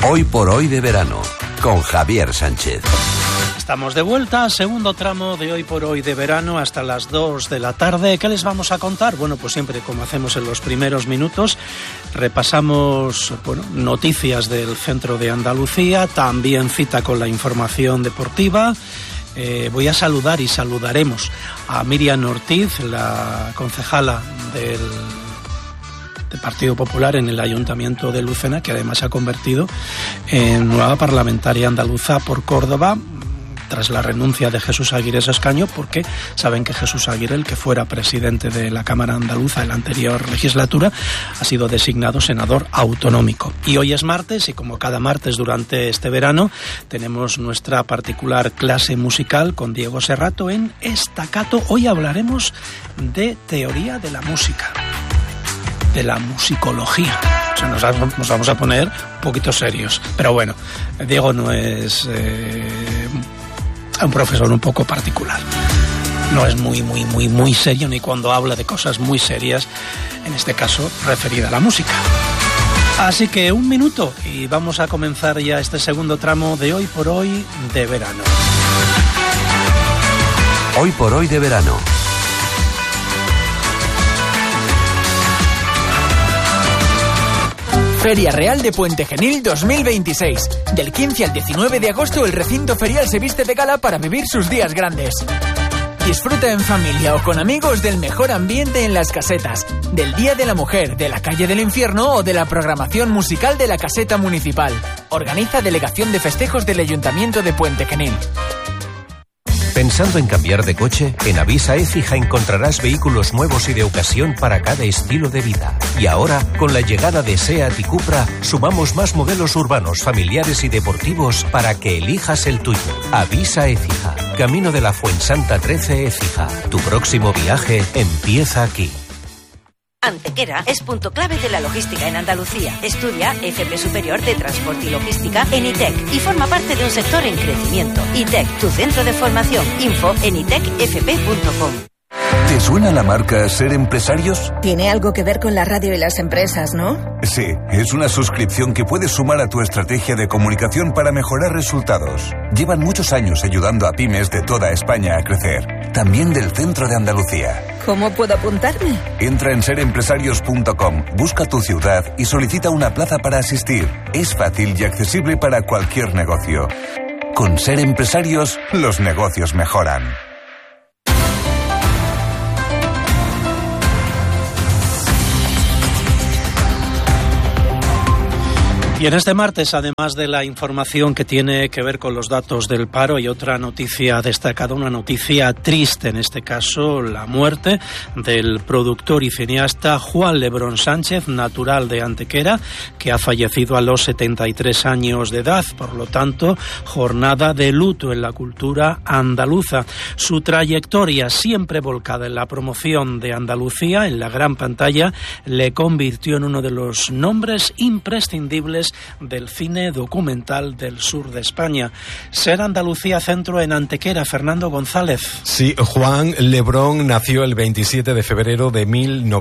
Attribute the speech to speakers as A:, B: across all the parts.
A: Hoy por hoy de verano, con Javier Sánchez.
B: Estamos de vuelta, segundo tramo de Hoy por Hoy de verano hasta las 2 de la tarde. ¿Qué les vamos a contar? Bueno, pues siempre como hacemos en los primeros minutos, repasamos noticias del centro de Andalucía, también cita con la información deportiva. Voy a saludar y saludaremos a Miriam Ortiz, la concejala del Partido Popular en el Ayuntamiento de Lucena, que además se ha convertido en nueva parlamentaria andaluza por Córdoba, tras la renuncia de Jesús Aguirre a ese escaño, porque saben que Jesús Aguirre, el que fuera presidente de la Cámara Andaluza en la anterior legislatura, ha sido designado senador autonómico. Y hoy es martes y como cada martes durante este verano tenemos nuestra particular clase musical con Diego Serrato en Estacato. Hoy hablaremos de teoría de la música, de la musicología. O sea, nos vamos a poner un poquito serios. Pero bueno, Diego no es un profesor un poco particular. No es muy serio ni cuando habla de cosas muy serias, en este caso referida a la música. Así que un minuto y vamos a comenzar ya este segundo tramo de Hoy por Hoy de verano.
A: Hoy por Hoy de verano.
C: Feria Real de Puente Genil 2026. Del 15 al 19 de agosto el recinto ferial se viste de gala para vivir sus días grandes. Disfruta en familia o con amigos del mejor ambiente en las casetas, del Día de la Mujer, de la Calle del Infierno o de la programación musical de la Caseta Municipal. Organiza Delegación de Festejos del Ayuntamiento de Puente Genil.
D: ¿Pensando en cambiar de coche? En Avisa Écija encontrarás vehículos nuevos y de ocasión para cada estilo de vida. Y ahora, con la llegada de SEAT y Cupra, sumamos más modelos urbanos, familiares y deportivos para que elijas el tuyo. Avisa Écija, Camino de la Fuensanta 13 Écija. Tu próximo viaje empieza aquí.
E: Antequera es punto clave de la logística en Andalucía. Estudia FP Superior de Transporte y Logística en ITEC y forma parte de un sector en crecimiento. ITEC, tu centro de formación. Info en itecfp.com.
F: ¿Te suena la marca Ser Empresarios?
G: Tiene algo que ver con la radio y las empresas, ¿no?
F: Sí, es una suscripción que puedes sumar a tu estrategia de comunicación para mejorar resultados. Llevan muchos años ayudando a pymes de toda España a crecer, también del centro de Andalucía.
G: ¿Cómo puedo apuntarme?
F: Entra en serempresarios.com, busca tu ciudad y solicita una plaza para asistir. Es fácil y accesible para cualquier negocio. Con Ser Empresarios, los negocios mejoran.
B: Y en este martes, además de la información que tiene que ver con los datos del paro y otra noticia destacada, una noticia triste, en este caso la muerte del productor y cineasta Juan Lebrón Sánchez, natural de Antequera, que ha fallecido a los 73 años de edad. Por lo tanto, jornada de luto en la cultura andaluza. Su trayectoria, siempre volcada en la promoción de Andalucía en la gran pantalla, le convirtió en uno de los nombres imprescindibles del cine documental del sur de España. Ser Andalucía Centro en Antequera. Fernando González.
H: Sí, Juan Lebrón nació el 27 de febrero de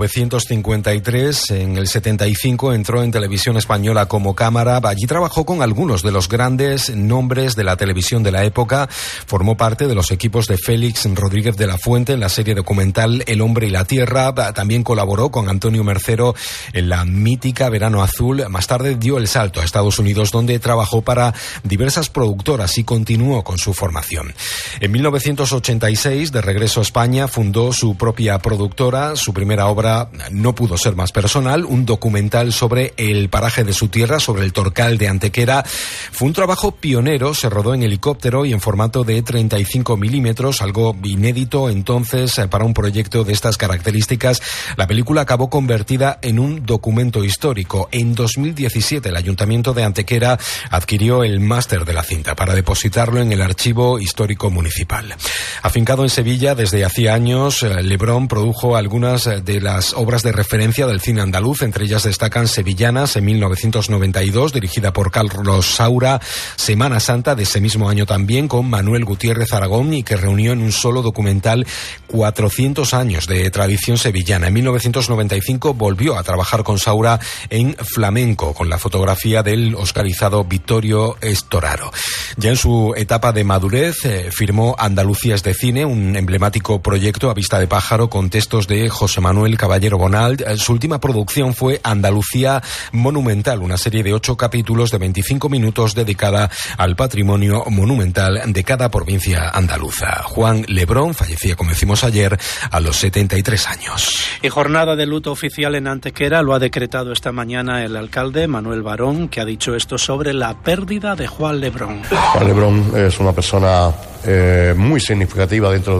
H: 1953. En el 75 entró en Televisión Española como cámara. Allí trabajó con algunos de los grandes nombres de la televisión de la época. Formó parte de los equipos de Félix Rodríguez de la Fuente en la serie documental El Hombre y la Tierra. También colaboró con Antonio Mercero en la mítica Verano Azul. Más tarde dio el salto a Estados Unidos, donde trabajó para diversas productoras y continuó con su formación. En 1986, de regreso a España, fundó su propia productora. Su primera obra no pudo ser más personal, un documental sobre el paraje de su tierra, sobre el Torcal de Antequera. Fue un trabajo pionero, se rodó en helicóptero y en formato de 35 milímetros, algo inédito entonces para un proyecto de estas características. La película acabó convertida en un documento histórico. En 2017, el Ayuntamiento de Antequera adquirió el máster de la cinta para depositarlo en el Archivo Histórico Municipal. Afincado en Sevilla desde hacía años, Lebrón produjo algunas de las obras de referencia del cine andaluz. Entre ellas destacan Sevillanas, en 1992, dirigida por Carlos Saura; Semana Santa, de ese mismo año también, con Manuel Gutiérrez Aragón, y que reunió en un solo documental 400 años de tradición sevillana. En 1995 volvió a trabajar con Saura en Flamenco, con la fotografía fotografía del oscarizado Vittorio Storaro. Ya en su etapa de madurez firmó Andalucías de Cine, un emblemático proyecto a vista de pájaro con textos de José Manuel Caballero Bonald. Su última producción fue Andalucía Monumental, una serie de 8 capítulos de 25 minutos dedicada al patrimonio monumental de cada provincia andaluza. Juan Lebrón fallecía, como decimos ayer, a los 73 años.
B: Y jornada de luto oficial en Antequera lo ha decretado esta mañana el alcalde Manuel Barón, que ha dicho esto sobre la pérdida de Juan Lebrón.
I: Juan Lebrón es una persona muy significativa dentro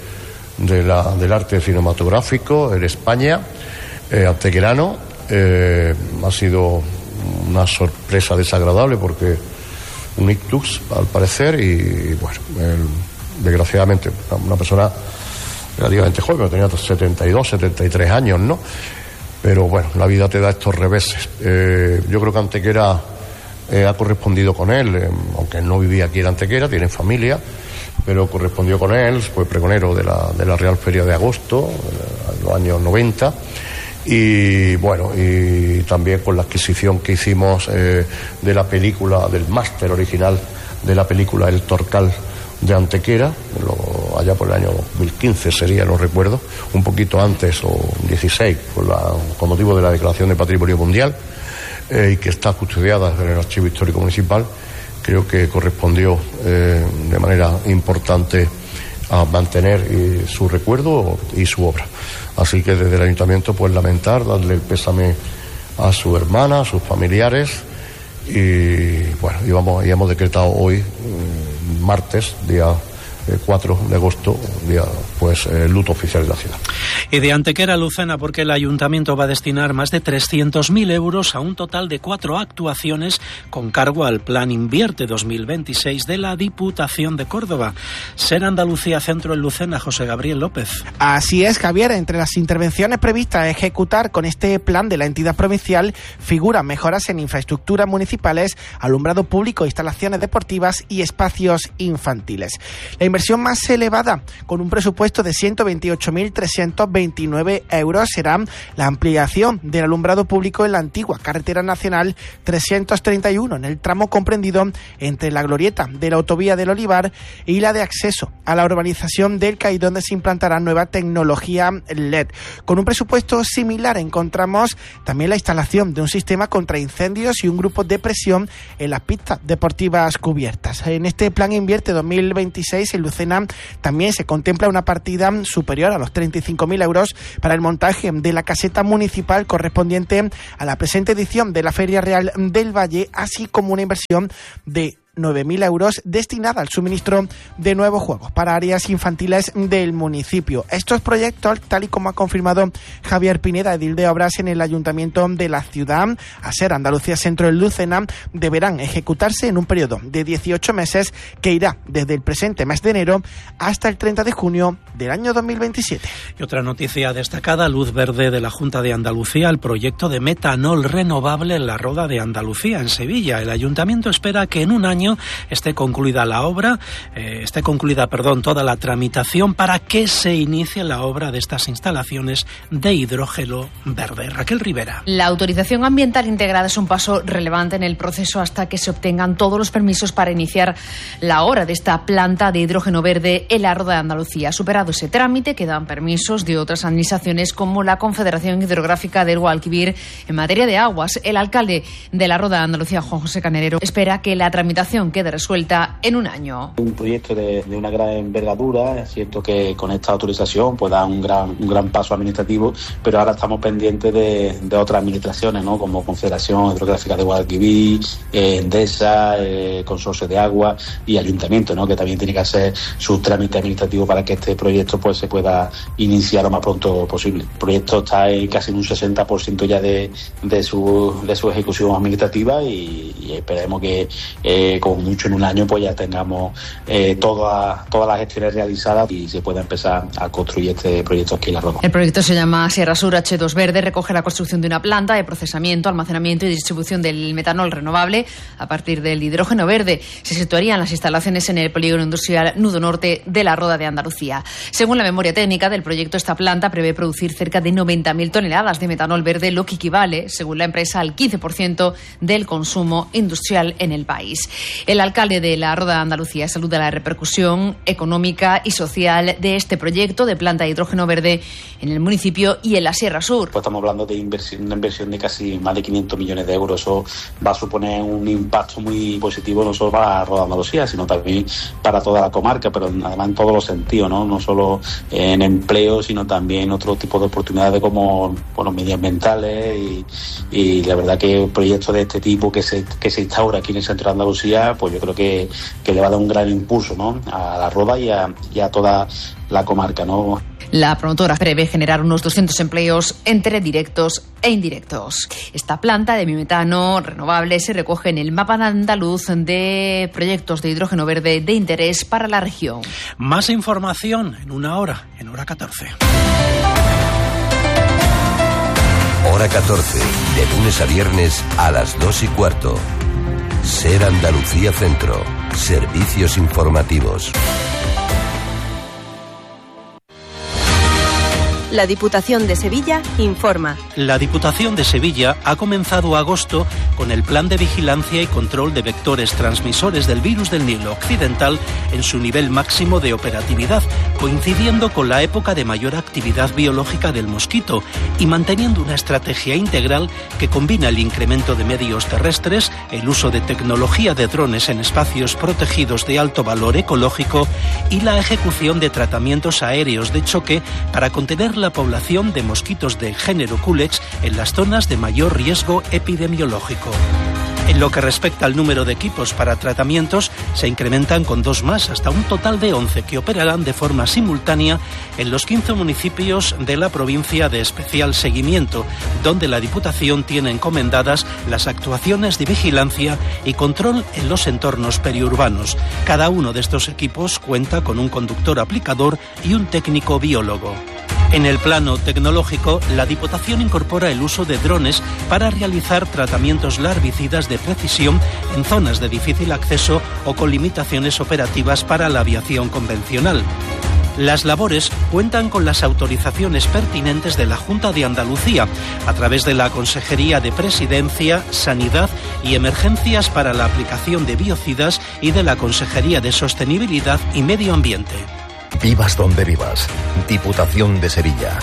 I: del arte cinematográfico en España, antequerano. Ha sido una sorpresa desagradable porque un ictus, al parecer, y bueno, desgraciadamente una persona relativamente joven, tenía 72, 73 años, ¿no? Pero bueno, la vida te da estos reveses. Yo creo que Antequera ha correspondido con él, aunque no vivía aquí en Antequera, tiene familia, pero correspondió con él, fue pregonero de la Real Feria de Agosto, en los años 90, y bueno, y también con la adquisición que hicimos de la película, del máster original de la película El Torcal de Antequera, allá por el año 2015 sería, no recuerdo, un poquito antes, o 16, con motivo de la Declaración de Patrimonio Mundial, y que está custodiada en el Archivo Histórico Municipal. Creo que correspondió de manera importante a mantener su recuerdo y su obra. Así que desde el Ayuntamiento, pues lamentar, darle el pésame a su hermana, a sus familiares, y bueno, y hemos decretado hoy, martes, día 4 de agosto, día pues luto oficial de la ciudad.
B: Y de Antequera, Lucena, porque el Ayuntamiento va a destinar más de 300.000 euros a un total de 4 actuaciones con cargo al Plan Invierte 2026 de la Diputación de Córdoba. Ser Andalucía Centro en Lucena, José Gabriel López.
J: Así es, Javier. Entre las intervenciones previstas a ejecutar con este plan de la entidad provincial figuran mejoras en infraestructuras municipales, alumbrado público, instalaciones deportivas y espacios infantiles. La inversión más elevada, con un presupuesto de 128.329 euros, será la ampliación del alumbrado público en la antigua carretera nacional 331, en el tramo comprendido entre la glorieta de la autovía del Olivar y la de acceso a la urbanización del CAI, donde se implantará nueva tecnología LED. Con un presupuesto similar encontramos también la instalación de un sistema contra incendios y un grupo de presión en las pistas deportivas cubiertas. En este Plan Invierte 2026, en Lucena también se contempla una partida superior a los 35.000 euros para el montaje de la caseta municipal correspondiente a la presente edición de la Feria Real del Valle, así como una inversión de 9.000 euros destinada al suministro de nuevos juegos para áreas infantiles del municipio. Estos proyectos, tal y como ha confirmado Javier Pineda, edil de Obras en el Ayuntamiento de la ciudad, a ser Andalucía Centro en Lucena, deberán ejecutarse en un periodo de 18 meses que irá desde el presente mes de enero hasta el 30 de junio del año 2027.
B: Y otra noticia destacada, luz verde de la Junta de Andalucía al proyecto de metanol renovable en la Roda de Andalucía, en Sevilla. El Ayuntamiento espera que en un año esté concluida toda la tramitación para que se inicie la obra de estas instalaciones de hidrógeno verde. Raquel Rivera.
K: La autorización ambiental integrada es un paso relevante en el proceso hasta que se obtengan todos los permisos para iniciar la obra de esta planta de hidrógeno verde en la Roda de Andalucía. Superado ese trámite, quedan permisos de otras administraciones como la Confederación Hidrográfica del Guadalquivir en materia de aguas. El alcalde de la Roda de Andalucía, Juan José Canelero, espera que la tramitación quede resuelta en un año.
L: Un proyecto de una gran envergadura. Es cierto que con esta autorización pues da un gran paso administrativo, pero ahora estamos pendientes de otras administraciones, ¿no? Como Confederación Hidrográfica de Guadalquivir, Endesa, Consorcio de Agua y Ayuntamiento, ¿no? Que también tiene que hacer su trámite administrativo para que este proyecto pues se pueda iniciar lo más pronto posible. El proyecto está en casi un 60% ya de su ejecución administrativa y esperemos que como mucho en un año pues ya tengamos todas las gestiones realizadas y se pueda empezar a construir este proyecto aquí en La Roda.
K: El proyecto se llama Sierra Sur H2 Verde, recoge la construcción de una planta de procesamiento, almacenamiento y distribución del metanol renovable a partir del hidrógeno verde. Se situarían las instalaciones en el polígono industrial Nudo Norte de La Roda de Andalucía. Según la memoria técnica del proyecto, esta planta prevé producir cerca de 90.000 toneladas de metanol verde, lo que equivale, según la empresa, al 15% del consumo industrial en el país. El alcalde de La Roda de Andalucía saluda la repercusión económica y social de este proyecto de planta de hidrógeno verde en el municipio y en la Sierra Sur.
L: Pues estamos hablando de una inversión de casi más de 500 millones de euros. Eso va a suponer un impacto muy positivo no solo para La Roda de Andalucía, sino también para toda la comarca, pero además en todos los sentidos, no solo en empleo, sino también otro tipo de oportunidades como medioambientales y la verdad que proyectos de este tipo que se instaura aquí en el centro de Andalucía, pues yo creo que le va a dar un gran impulso, ¿no?, a La Roda y a toda la comarca, ¿no?
K: La promotora prevé generar unos 200 empleos entre directos e indirectos. Esta planta de biometano renovable se recoge en el mapa andaluz de proyectos de hidrógeno verde de interés para la región.
B: Más información en una hora, en hora 14.
A: Hora 14, de lunes a viernes a las 2:15. Ser Andalucía Centro. Servicios informativos.
M: La Diputación de Sevilla informa.
B: La Diputación de Sevilla ha comenzado agosto con el Plan de Vigilancia y Control de Vectores Transmisores del Virus del Nilo Occidental en su nivel máximo de operatividad, coincidiendo con la época de mayor actividad biológica del mosquito y manteniendo una estrategia integral que combina el incremento de medios terrestres, el uso de tecnología de drones en espacios protegidos de alto valor ecológico y la ejecución de tratamientos aéreos de choque para contener la población de mosquitos de género Culex en las zonas de mayor riesgo epidemiológico. En lo que respecta al número de equipos para tratamientos, se incrementan con 2 más, hasta un total de 11 que operarán de forma simultánea en los 15 municipios de la provincia de especial seguimiento, donde la Diputación tiene encomendadas las actuaciones de vigilancia y control en los entornos periurbanos. Cada uno de estos equipos cuenta con un conductor aplicador y un técnico biólogo. En el plano tecnológico, la Diputación incorpora el uso de drones para realizar tratamientos larvicidas de precisión en zonas de difícil acceso o con limitaciones operativas para la aviación convencional. Las labores cuentan con las autorizaciones pertinentes de la Junta de Andalucía a través de la Consejería de Presidencia, Sanidad y Emergencias para la aplicación de biocidas y de la Consejería de Sostenibilidad y Medio Ambiente.
N: Vivas donde vivas. Diputación de Sevilla.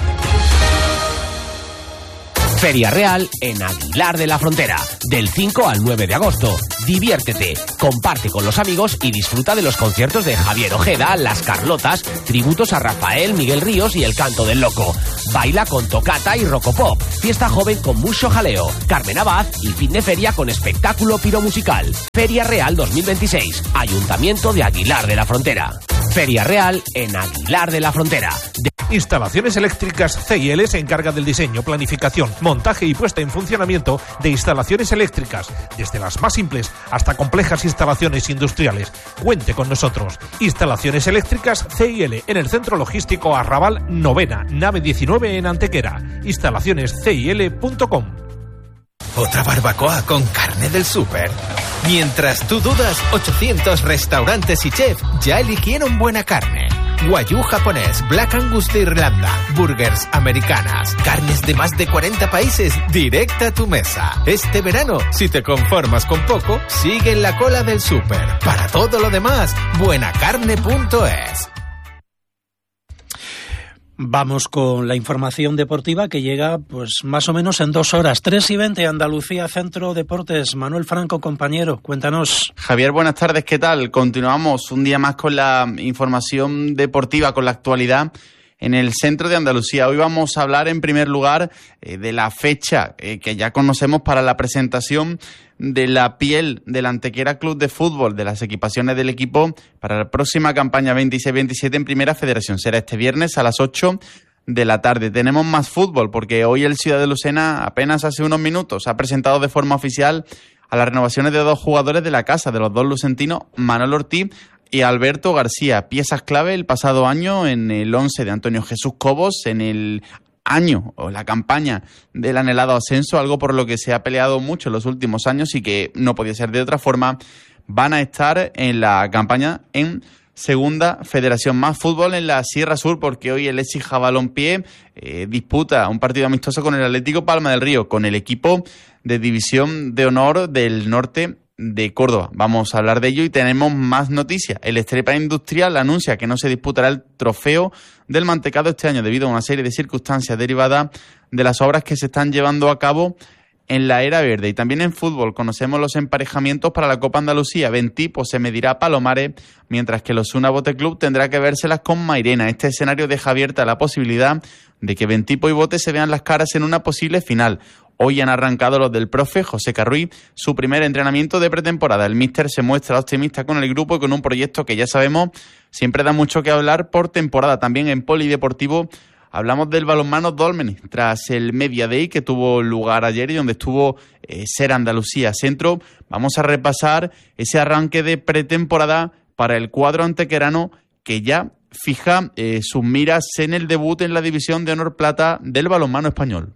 O: Feria Real en Aguilar de la Frontera, del 5 al 9 de agosto. Diviértete, comparte con los amigos y disfruta de los conciertos de Javier Ojeda, Las Carlotas, tributos a Rafael, Miguel Ríos y El Canto del Loco. Baila con tocata y rocopop, fiesta joven con mucho jaleo, Carmen Abad y fin de feria con espectáculo piromusical. Feria Real 2026, Ayuntamiento de Aguilar de la Frontera. Feria Real en Aguilar de la Frontera.
P: Instalaciones Eléctricas CIL se encarga del diseño, planificación, montaje y puesta en funcionamiento de instalaciones eléctricas, desde las más simples hasta complejas instalaciones industriales. Cuente con nosotros. Instalaciones Eléctricas CIL en el Centro Logístico Arrabal Novena, nave 19 en Antequera. Instalacionescil.com.
Q: ¿Otra barbacoa con carne del súper? Mientras tú dudas, 800 restaurantes y chef ya eligieron buena carne. Wagyu japonés, Black Angus de Irlanda, burgers americanas, carnes de más de 40 países, directa a tu mesa. Este verano, si te conformas con poco, sigue en la cola del súper. Para todo lo demás, buenacarne.es.
B: Vamos con la información deportiva que llega pues más o menos en 2 horas. 3:20, Andalucía Centro Deportes. Manuel Franco, compañero, cuéntanos.
R: Javier, buenas tardes, ¿qué tal? Continuamos un día más con la información deportiva, con la actualidad en el centro de Andalucía. Hoy vamos a hablar en primer lugar de la fecha que ya conocemos para la presentación de la piel del Antequera Club de Fútbol, de las equipaciones del equipo para la próxima campaña 26-27 en Primera Federación. Será este viernes a las 8 de la tarde. Tenemos más fútbol porque hoy el Ciudad de Lucena apenas hace unos minutos ha presentado de forma oficial a las renovaciones de 2 jugadores de la casa, de los 2 lucentinos, Manolo Ortiz y Alberto García, piezas clave el pasado año en el 11 de Antonio Jesús Cobos, en el año o la campaña del anhelado ascenso, algo por lo que se ha peleado mucho en los últimos años y que no podía ser de otra forma. Van a estar en la campaña en Segunda Federación, más fútbol en la Sierra Sur, porque hoy el Écija Balompié disputa un partido amistoso con el Atlético Palma del Río, con el equipo de División de Honor del Norte de Córdoba. Vamos a hablar de ello y tenemos más noticias. El Estrepa Industrial anuncia que no se disputará el trofeo del mantecado este año debido a una serie de circunstancias derivadas de las obras que se están llevando a cabo en la era verde. Y también en fútbol conocemos los emparejamientos para la Copa Andalucía. Bentipo se medirá a Palomares, mientras que el Osuna Bote Club tendrá que vérselas con Mairena. Este escenario deja abierta la posibilidad de que Bentipo y Bote se vean las caras en una posible final. Hoy han arrancado los del profe José Carruy su primer entrenamiento de pretemporada. El míster se muestra optimista con el grupo y con un proyecto que ya sabemos siempre da mucho que hablar por temporada. También en polideportivo hablamos del balonmano Dolmen tras el Media Day que tuvo lugar ayer y donde estuvo Ser Andalucía Centro. Vamos a repasar ese arranque de pretemporada para el cuadro antequerano que ya fija sus miras en el debut en la División de Honor Plata del balonmano español.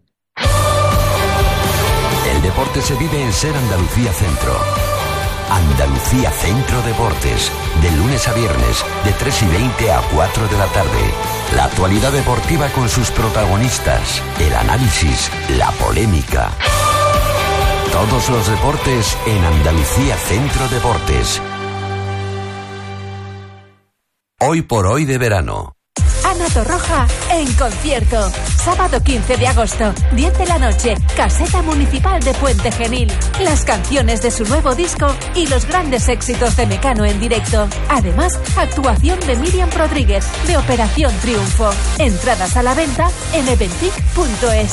A: El deporte se vive en Ser Andalucía Centro. Andalucía Centro Deportes, de lunes a viernes, de 3:20 a 4 de la tarde. La actualidad deportiva con sus protagonistas, el análisis, la polémica. Todos los deportes en Andalucía Centro Deportes. Hoy por hoy de verano.
S: Ana Torroja en concierto. Sábado 15 de agosto, 10 de la noche, Caseta Municipal de Puente Genil. Las canciones de su nuevo disco y los grandes éxitos de Mecano en directo. Además, actuación de Miriam Rodríguez de Operación Triunfo. Entradas a la venta en eventic.es.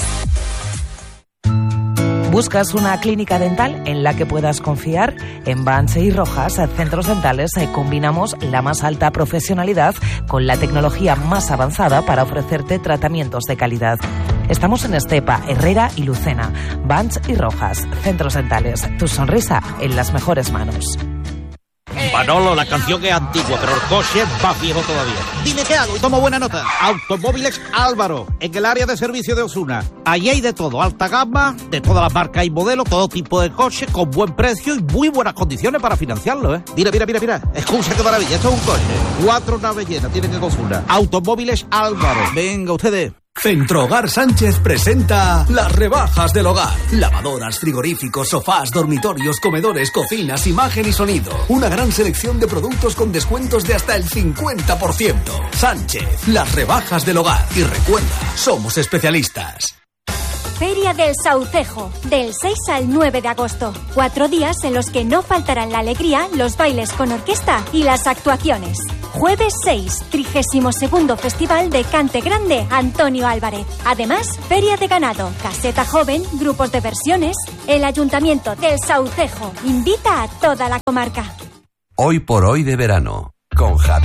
T: ¿Buscas una clínica dental en la que puedas confiar? En Banche y Rojas, Centros Dentales, combinamos la más alta profesionalidad con la tecnología más avanzada para ofrecerte tratamientos de calidad. Estamos en Estepa, Herrera y Lucena. Banche y Rojas, Centros Dentales. Tu sonrisa en las mejores manos.
U: Manolo, la canción es antigua, pero el coche va viejo todavía. Dime qué hago y tomo buena nota. Automóviles Álvaro, en el área de servicio de Osuna. Allí hay de todo, alta gama, de todas las marcas y modelos, todo tipo de coches, con buen precio y muy buenas condiciones para financiarlo, ¿eh? Mira. Escucha qué maravilla, esto es un coche. 4 naves llenas, tienen que Osuna. Automóviles Álvaro. Venga, ustedes.
V: Centrohogar Sánchez presenta las rebajas del hogar. Lavadoras, frigoríficos, sofás, dormitorios, comedores, cocinas, imagen y sonido. Una gran selección de productos con descuentos de hasta el 50%. Sánchez, las rebajas del hogar. Y recuerda, somos especialistas.
W: Feria del Saucejo, del 6 al 9 de agosto. 4 días en los que no faltarán la alegría, los bailes con orquesta y las actuaciones. Jueves 6, 32º Festival de Cante Grande Antonio Álvarez. Además, Feria de Ganado, Caseta Joven, grupos de versiones. El Ayuntamiento del Saucejo invita a toda la comarca.
A: Hoy por hoy de verano, con Javier.